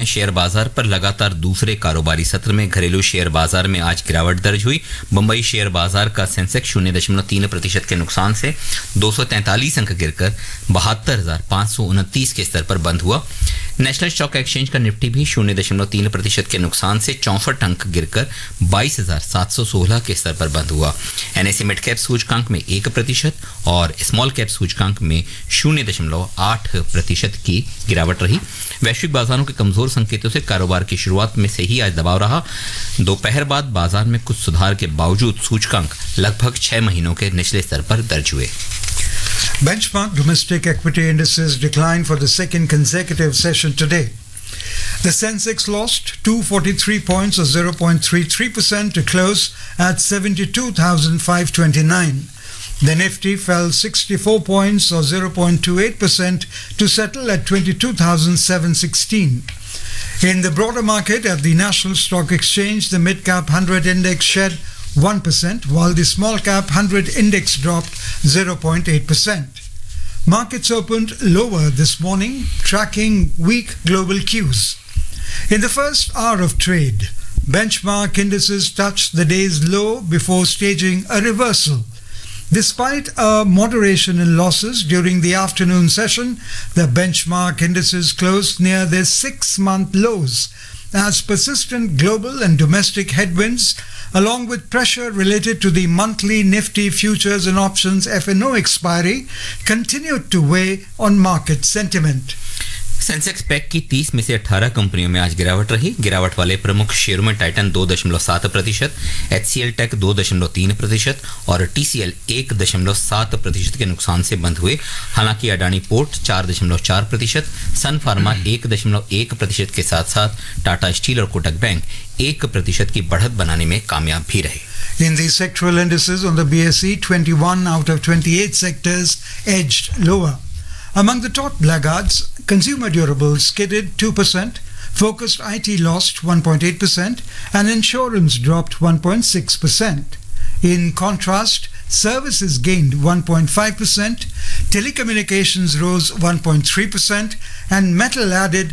Share बाजार पर लगातार दूसरे कारोबारी सत्र में घरेलू शेयर बाजार में आज गिरावट दर्ज हुई। बंबई शेयर बाजार का सेंसेक्स 0.3% के नुकसान से 243 अंक गिरकर 72,529 के स्तर पर बंद हुआ। नेशनल स्टॉक एक्सचेंज का निफ्टी भी 0.3% के नुकसान से 64 अंक गिरकर 22,716 के स्तर पर बंद हुआ। एनएसई मिड कैप सूचकांक में 1% और स्मॉल कैप सूचकांक में 0.8% की गिरावट रही। वैश्विक बाजारों के कमजोर संकेतों से कारोबार की शुरुआत में से ही आज दबाव रहा। दोपहर बाद बाजार में कुछ सुधार के बावजूद सूचकांक लगभग 6 महीनों के निचले स्तर पर दर्ज हुए। Benchmark domestic equity indices declined for the second consecutive session today. The Sensex lost 243 points or 0.33% to close at 72,529. The Nifty fell 64 points or 0.28% to settle at 22,716. In the broader market at the National Stock Exchange, the mid-cap 100 index shed 1%, while the small-cap 100 index dropped 0.8%. Markets opened lower this morning, tracking weak global cues. In the first hour of trade, benchmark indices touched the day's low before staging a reversal. Despite a moderation in losses during the afternoon session, the benchmark indices closed near their 6-month lows as persistent global and domestic headwinds, along with pressure related to the monthly Nifty futures and options F&O expiry, continued to weigh on market sentiment. Sensex pack की 30 में से 18 कंपनियों में आज गिरावट रही। गिरावट वाले प्रमुख शेयरों में टाइटन 2.7%, HCL टेक 2.3% और TCL 1.7% के नुकसान से बंद हुए। हालांकि अडानी पोर्ट 4.4%, सन फार्मा 1.1% के साथ साथ टाटा स्टील और कोटक बैंक 1% की बढ़त बनाने में कामयाब भी रहे। In the sectoral indices on the BSE, 21 out of 28 sectors edged lower. Among the top laggards, consumer durables skidded 2%, focused IT lost 1.8%, and insurance dropped 1.6%. In contrast, services gained 1.5%, telecommunications rose 1.3%, and metal added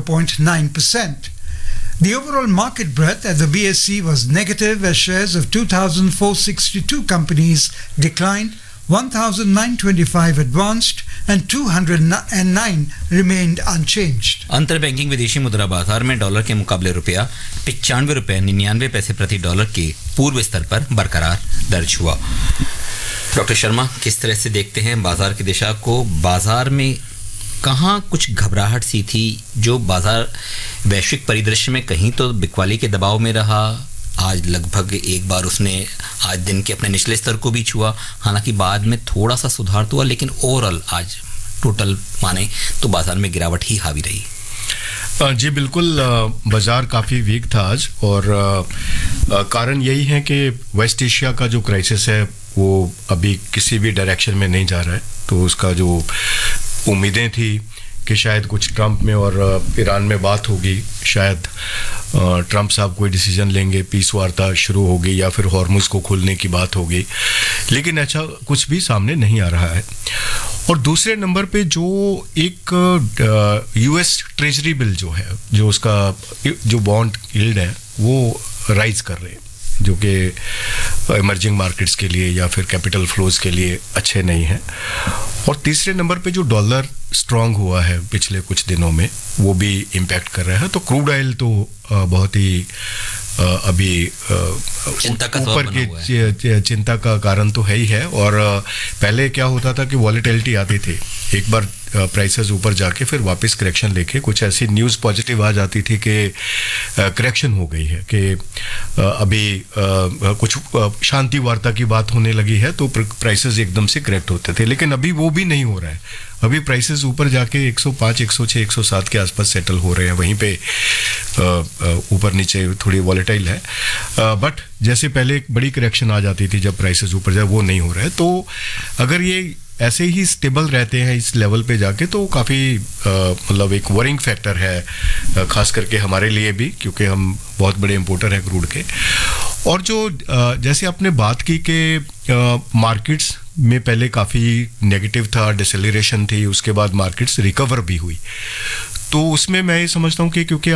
0.9%. The overall market breadth at the BSE was negative as shares of 2,462 companies declined, 1,925 advanced and 209 remained unchanged. अंतर banking विदेशी मुद्रा बाजार में dollar के मुकाबले रुपया 95 रुपये 99 पैसे प्रति डॉलर के पूर्व स्तर पर बरकरार दर्ज हुआ। डॉक्टर शर्मा, किस तरह से देखते हैं बाजार की दिशा को? बाजार में कहाँ कुछ घबराहट सी थी जो बाजार वैश्विक परिदृश्य में कहीं तो बिकवाली के दबाव में रहा, आज लगभग एक बार उसने आज दिन के अपने निचले स्तर को भी छुआ, हालांकि बाद में थोड़ा सा सुधार तो हुआ, लेकिन ओवरऑल आज टोटल माने तो बाजार में गिरावट ही हावी रही। जी बिल्कुल, बाजार काफ़ी वीक था आज और कारण यही है कि वेस्ट एशिया का जो क्राइसिस है वो अभी किसी भी डायरेक्शन में नहीं जा रहा है। तो उसका जो उम्मीदें थी कि शायद कुछ ट्रंप में और ईरान में बात होगी, शायद ट्रंप साहब कोई डिसीजन लेंगे, पीस वार्ता शुरू होगी या फिर हॉर्मुज को खोलने की बात होगी, लेकिन ऐसा कुछ भी सामने नहीं आ रहा है। और दूसरे नंबर पे जो एक यूएस ट्रेजरी बिल जो है, जो उसका जो बॉन्ड यील्ड है वो राइज कर रहे हैं, जो कि इमर्जिंग मार्केट्स के लिए या फिर कैपिटल फ्लोज के लिए अच्छे नहीं हैं। और तीसरे नंबर पे जो डॉलर स्ट्रांग हुआ है पिछले कुछ दिनों में वो भी इम्पैक्ट कर रहा है। तो क्रूड ऑयल तो बहुत ही अभी ऊपर की चिंता का कारण तो है ही है। और पहले क्या होता था कि वॉलेटिलिटी आती थी, एक बार प्राइसेस ऊपर जाके फिर वापस करेक्शन लेके कुछ ऐसी न्यूज़ पॉजिटिव आ जाती थी कि करेक्शन हो गई है, कि अभी कुछ शांति वार्ता की बात होने लगी है तो प्राइसेस एकदम से करेक्ट होते थे। लेकिन अभी वो भी नहीं हो रहा है। अभी प्राइसेस ऊपर जाके 105, 106, 107 के आसपास सेटल हो रहे हैं, वहीं पे ऊपर नीचे थोड़ी वॉलेटाइल है। बट जैसे पहले एक बड़ी करेक्शन आ जाती थी जब प्राइसेस ऊपर जाए, वो नहीं हो रहा है। तो अगर ये ऐसे ही स्टेबल रहते हैं इस लेवल पे जाके तो काफ़ी मतलब एक वरिंग फैक्टर है, खास करके हमारे लिए भी, क्योंकि हम बहुत बड़े इंपोर्टर हैं क्रूड के। और जो जैसे आपने बात की कि मार्केट्स में पहले काफ़ी नेगेटिव था, डिसेलरेशन थी, उसके बाद मार्केट्स रिकवर भी हुई, तो उसमें मैं ये समझता हूँ कि क्योंकि